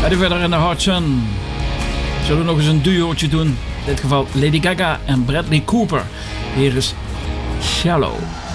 Ga je verder in de Hot Sun. Zullen we nog eens een duootje doen? In dit geval Lady Gaga en Bradley Cooper. Hier is Shallow.